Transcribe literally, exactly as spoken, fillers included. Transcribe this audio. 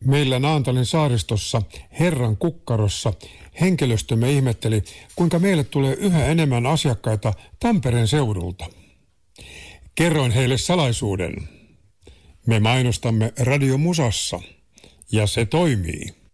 Meillä Naantalin saaristossa Herran kukkarossa henkilöstömme ihmetteli, kuinka meille tulee yhä enemmän asiakkaita Tampereen seudulta. Kerroin heille salaisuuden. Me mainostamme Radio Musassa ja se toimii.